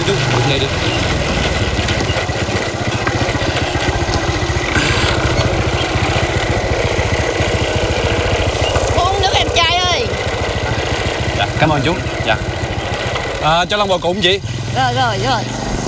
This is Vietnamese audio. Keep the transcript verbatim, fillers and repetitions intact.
chú đứng đây đi. Uống nước em trai ơi. Dạ, cảm ơn chú. Dạ. À, cho Long vào cùng chị. Rồi rồi rồi.